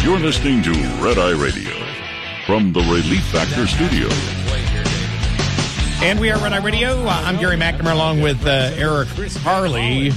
You're listening to Red Eye Radio from the Relief Factor Studio. And we are Red Eye Radio. I'm Gary McNamara along with Eric Harley.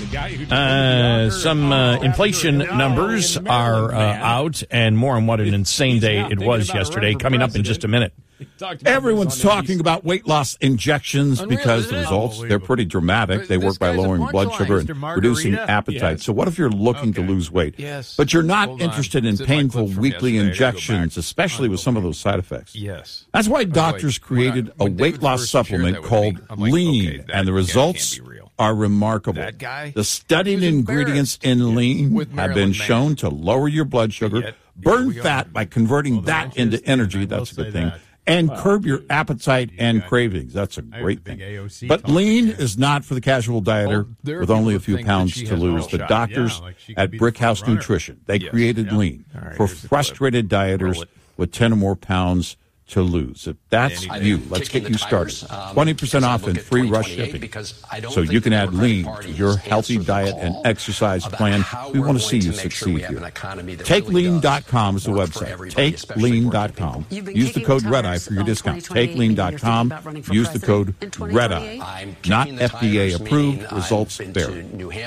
Some inflation numbers are out, and more on what an insane day it was yesterday, coming up in just a minute. Everyone's talking about weight loss injections because the results, they're pretty dramatic. They work by lowering blood sugar and reducing appetite. So what if you're looking to lose weight, but you're not interested in painful weekly injections, especially with some of those side effects? Yes. That's why doctors created a weight loss supplement called Lean, and the results are remarkable. The studied ingredients in Lean have been shown to lower your blood sugar, burn fat by converting that into energy. That's a good thing. And curb your appetite and cravings. That's a great thing. But Lean is not for the casual dieter with only a few pounds to lose. The doctors at Brickhouse Nutrition, they created Lean for frustrated dieters with 10 or more pounds to lose. If that's you, let's get you started. 20% off and free rush shipping. So you can add Lean to your healthy diet and exercise plan. We want to see you succeed here. TakeLean.com is the website. TakeLean.com. Use the code REDEYE for your discount. TakeLean.com. Use the code REDEYE. Not FDA approved. Results vary.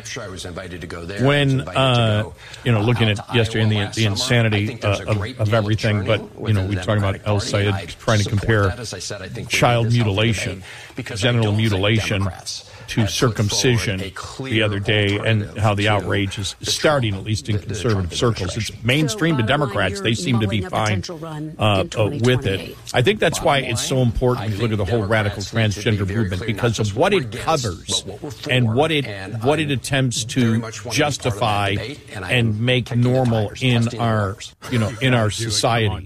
When, looking at yesterday and the insanity of everything, but, we talking about El Sayed trying to compare child mutilation, genital mutilation, to circumcision the other day, and how the outrage is starting, at least in conservative circles. It's mainstream to Democrats. They seem to be fine with it. I think that's why it's so important when you look at the whole radical transgender movement, because of what it covers and what it attempts to justify and make normal in our society.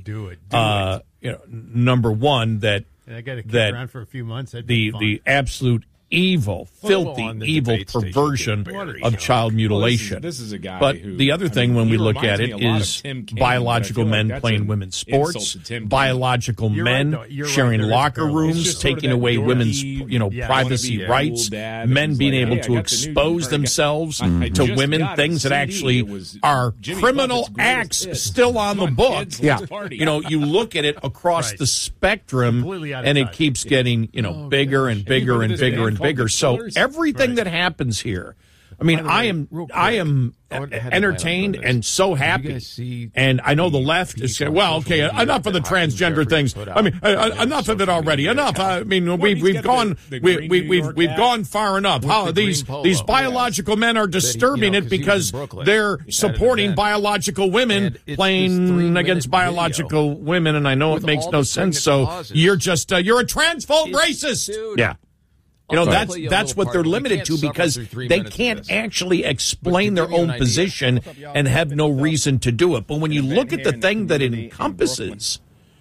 Number one, that for a few months, the absolute evil, filthy, evil perversion of child mutilation. This is a guy but the other thing, when we look at it, is biological men playing women's sports, biological men sharing locker rooms, taking away women's privacy rights, men being able to expose themselves to women, things that actually are criminal acts still on the books. Yeah. You look at it across the spectrum, and it keeps getting bigger and bigger and bigger and bigger. So everything that happens here, I am entertained and so happy. And I know the left is saying, well, okay, enough of the transgender things. Enough of it already. Enough. We've gone far enough. How these biological men are disturbing it because they're supporting biological women playing against biological women. And I know it makes no sense. So you're just you're a transphobe racist. Yeah. That's what they're limited to, because they can't actually explain their own position and have no reason to do it. But when you look at the thing that it encompasses,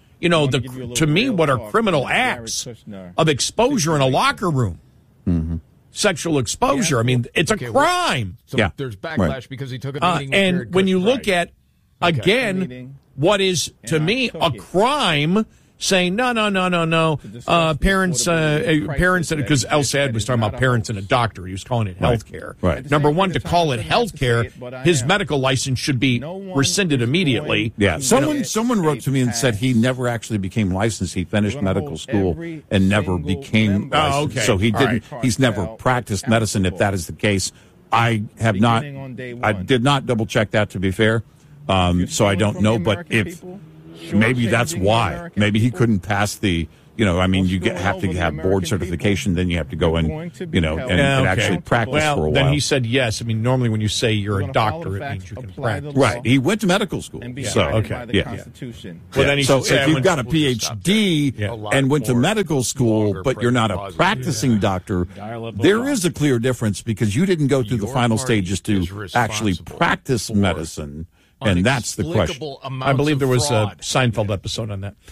to me, what are criminal acts of exposure in a locker room? Mm-hmm. Sexual exposure. It's a crime. So there's backlash because he took a meeting. And when you look at, again, what is, to me, a crime, saying no, parents, because El Sayed was talking about parents and a doctor. He was calling it health care. Right. Number one, to call it health care, his medical license should be rescinded immediately. Yeah. Someone wrote to me and said he never actually became licensed. He finished medical school and never became licensed. Okay. So he didn't. He's never practiced medicine. If that is the case, I did not double check that, to be fair. So I don't know. But if maybe that's why. Maybe he couldn't pass the, you have to have board certification, then you have to go and, actually practice for a while. Then he said yes. normally when you say you're a doctor, it means you can practice. Right. He went to medical school. So, okay. Yeah. Well, then so if you've got a PhD and went to medical school, but you're not a practicing doctor, there is a clear difference, because you didn't go through the final stages to actually practice medicine. And that's the question. I believe there was a Seinfeld episode on that.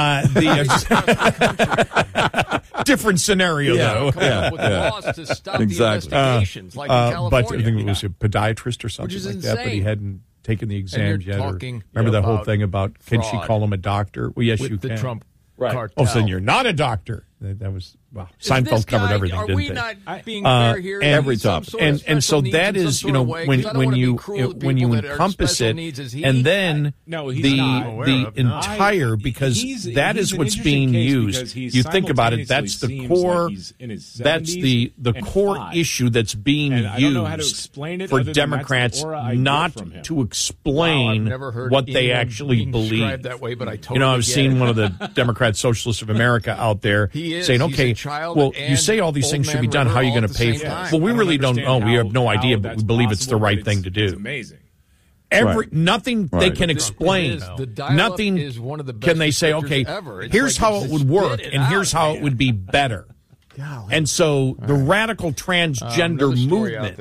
Different scenario, though. With the laws to stop the investigations, like in California. But I think it was a podiatrist or something like that, but he hadn't taken the exam yet. Remember that whole thing about, can she call him a doctor? Well, yes, you can. The Trump cartel. Oh, so then you're not a doctor. That was Seinfeld covered everything. Are didn't we they? not being fair here? Every topic, and so that is when you encompass it, and then the entire because that is what's being used. You think about it. That's the core. That's the core issue that's being used for Democrats not to explain what they actually believe. That way, but I totally I've seen one of the Democrat Socialists of America out there saying, okay, well, you say all these things should be done. How are you going to pay for it? Well, we really don't know. We have no idea, but we believe it's the right thing to do. It's amazing. Nothing they can explain. Nothing can they say, okay, here's how it would work, and here's how it would be better. And so the radical transgender movement,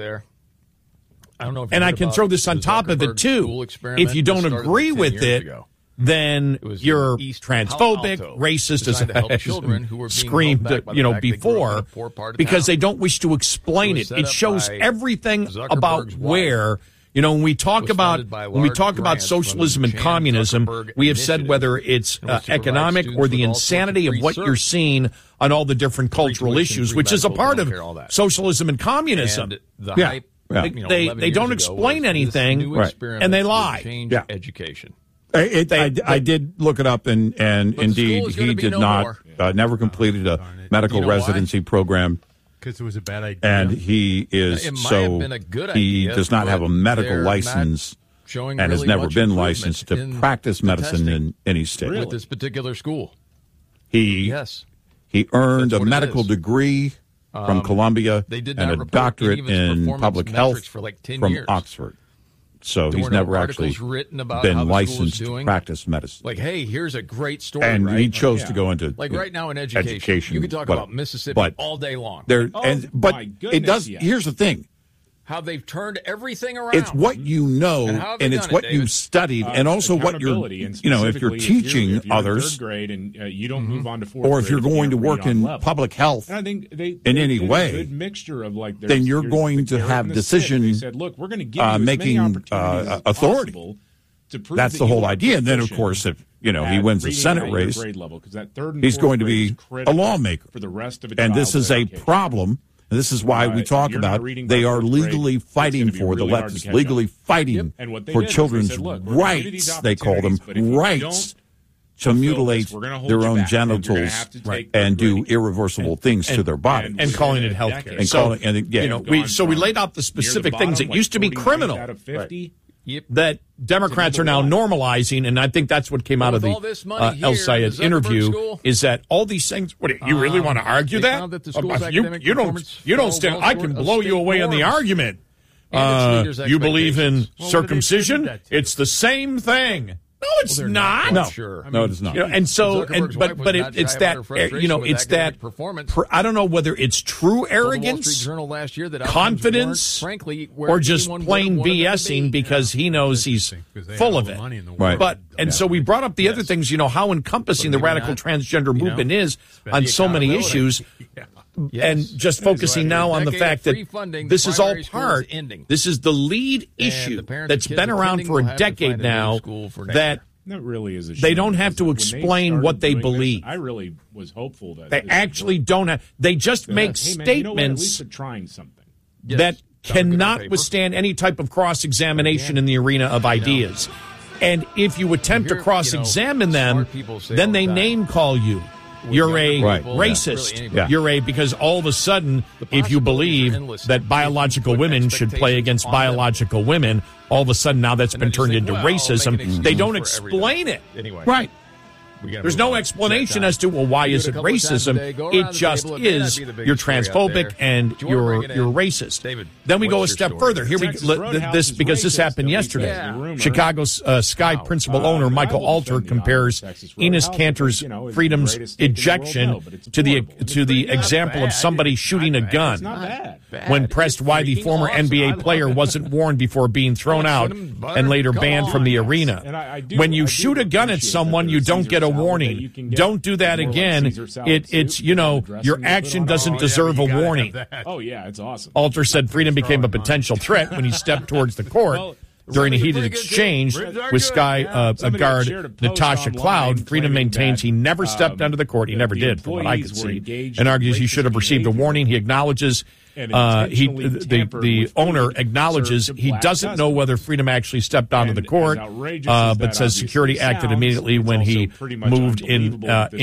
I don't know if and I can throw this on top of it, too. If you don't agree with it, then you're transphobic, racist, as I screamed, before, because they don't wish to explain it. It shows everything about where, when we talk about socialism and communism, we have said whether it's economic or the insanity of what you're seeing on all the different cultural issues, which is a part of socialism and communism. They don't explain anything, and they lie. Education. I did look it up, and indeed, he did not, never completed a medical residency program. Because it was a bad idea. And he is, he does not have a medical license and has never been licensed to practice medicine in any state. With this particular school. He earned a medical degree from Columbia and a doctorate in public health from Oxford. So he's never actually been licensed to practice medicine. Like, hey, here's a great story. And he chose to go into right now in education. You can talk about Mississippi all day long. But it does. Here's the thing. How they've turned everything around. It's what you know, and it's what you've studied, and also what you're, if you're teaching others, third grade and you don't move on to fourth or if you're going to work in public health I think in any way, a good mixture of then you're going to have decision we're going to give you making authority. That's the whole idea. And then, of course, if he wins the Senate race, he's going to be a lawmaker for the rest of and this is a problem. And this is why we talk about they are legally fighting for the leftists, legally fighting for children's rights, they call them, rights to mutilate their own genitals and do irreversible things to their body. And calling it health care. So we laid out the specific things that used to be criminal. That Democrats are now normalizing, and I think that's what came out of the El Sayed interview, is that all these things, you really want to argue that? You don't stand, I can blow you away on the argument. You believe in circumcision? It's the same thing. No, it's not. No, it is not. And so, it's that, it's that performance. I don't know whether it's true arrogance, confidence, or just plain BSing because he knows he's full of it. Right. But so we brought up the other things, how encompassing the radical transgender movement is on so many issues. And just focusing now on the fact that this is all part, this is the lead issue that's been around for a decade now, that really is they don't have to explain what they believe. I really was hopeful that they actually don't have. They just make statements trying something that cannot withstand any type of cross-examination in the arena of ideas. And if you attempt to cross-examine them, then they name-call you. You're a racist. Yeah. You're because all of a sudden, if you believe that biological women should play against biological women, all of a sudden now that's been turned into racism. They don't explain it. Right. There's no explanation as to, why is it racism? It just is. You're transphobic and you're racist. Then we go a step further. Here because this happened yesterday. Chicago's Sky principal owner Michael Alter compares Enes Kanter's freedom's ejection to the example of somebody shooting a gun. When pressed why the former NBA player wasn't warned before being thrown out and later banned from the arena. When you shoot a gun at someone, you don't get a warning. Don't do that again. It's your action doesn't deserve a warning. Oh, yeah, it's awesome. Alter said freedom became a potential threat when he stepped towards the court. during a heated exchange with Sky guard Natasha Cloud. Freedom maintains he never stepped onto the court. He never did, from what I could see, and argues he should have received a warning. He acknowledges the owner acknowledges he doesn't know whether Freedom actually stepped onto the court, but says security acted immediately when he moved in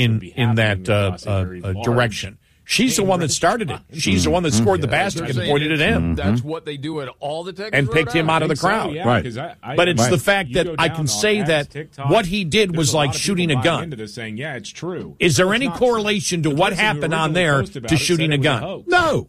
that direction. She's the one that started it. She's the one that scored the basket and pointed at him. That's what they do at all the Texas and picked him out of the crowd. Yeah, right. But it's the fact that I can say that TikTok, what he did was like shooting a gun. Into this saying, yeah, it's true. Is there any correlation to what happened on there to shooting a gun?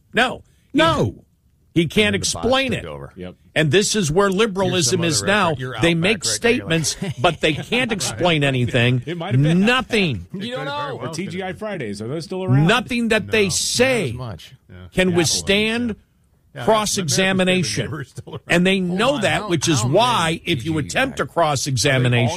No. He can't explain it. Yep. And this is where liberalism is now. They make statements, but they can't explain anything. Nothing. You don't know. Or TGI Fridays, are those still around? Nothing that they say can withstand cross-examination. And they know that, which is why if you attempt to cross-examine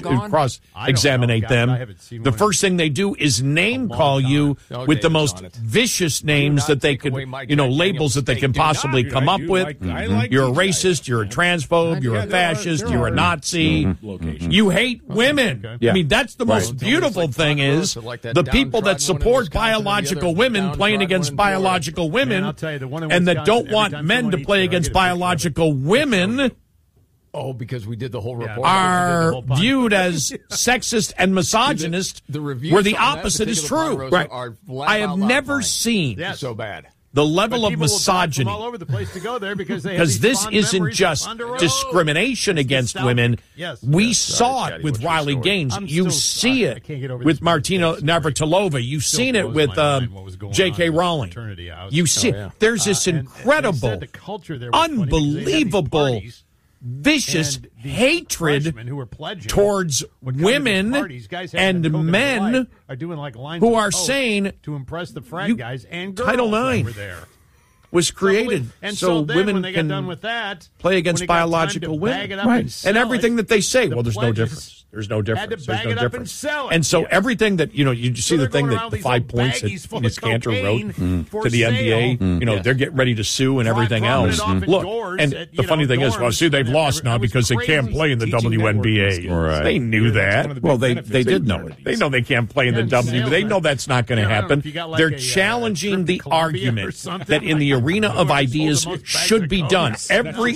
them, the first thing they do is name-call you with the most vicious names that they could, labels that they can possibly come up with. You're a racist, you're a transphobe, you're a fascist, you're a Nazi. You hate women. I mean, that's the most beautiful thing is the people that support biological women playing against biological women and that don't want men to play against biological women because we did the whole report. Are viewed as sexist and misogynist, where the opposite is true. Right. I have never seen so bad. The level of misogyny, all over the place to go there because this isn't just discrimination against women. We saw it with Riley Gaines. You see it with Martina Navratilova. You've seen it with J.K. Rowling. You see there's this incredible, unbelievable, vicious hatred towards women and men who are saying to impress the frat guys and girls Title IX was created so women can play against biological women. And everything that they say, well, there's no difference. There's no difference. There's no difference. And so everything that, you see the thing that the 5 points that Ms. Cantor wrote to the NBA, they're getting ready to sue and everything else. Look, and the funny thing is, they've lost now because they can't play in the WNBA. Right. They knew that. Well, they did know it. They know they can't play in the WNBA. They know that's not going to happen. They're challenging the argument that in the arena of ideas should be done. Every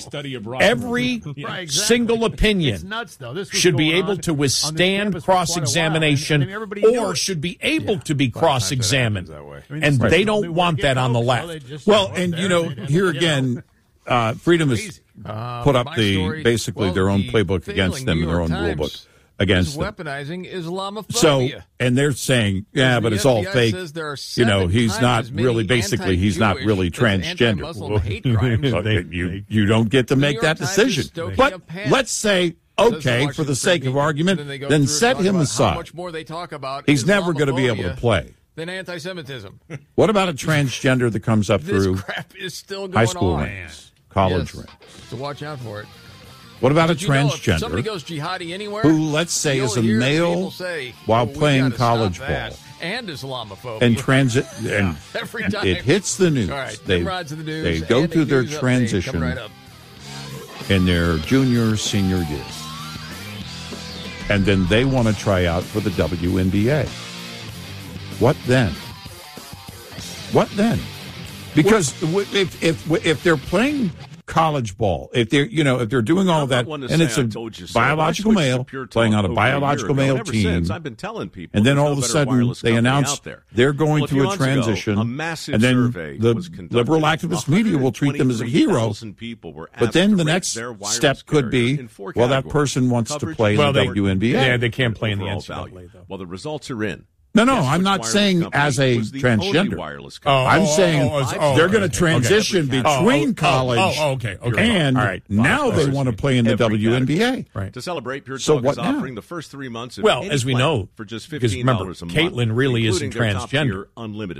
single opinion should be able to withstand cross-examination or should be able to be cross-examined. And they don't want that on the left. Well, and, here again, Freedom has put up basically their own playbook against them and their own rule book against them. Weaponizing Islamophobia. So, and they're saying, but it's all fake. He's not really, basically, he's not really transgender. You don't get to make that decision. But let's say, okay, for the sake of argument, then set him aside. He's never going to be able to play. Than anti-Semitism. What about a transgender that comes up through crap is still going high school ranks, college ranks? So watch out for it. What about a transgender somebody goes jihadi anywhere, who, let's say, is a male while playing college ball and Islamophobia and transit, and every time it hits the news. Right, they go through their transition in their junior, senior years, and then they want to try out for the WNBA. What then? What then? Because if they're playing college ball, if they're doing all of that, and it's a biological male playing on a biological male team, I've been telling people, and then all of a sudden they announce they're going through a transition, and then the liberal activist media will treat them as a hero. But then the next step could be, well, that person wants to play in the WNBA. Yeah, they can't play in the NCAA, though. Well, the results are in. No, I'm not saying as a transgender. I'm saying they're going to transition between college and now they want to play in the WNBA. Right. To celebrate, Pure Talk is offering the first 3 months of as we know, for just because $15 remember, a month. Caitlin really isn't transgender. Unlimited